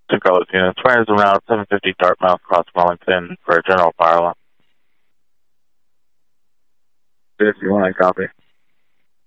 Two colors units. Fires around 750 Dartmouth across Wellington for a general fire alarm. 51, copy.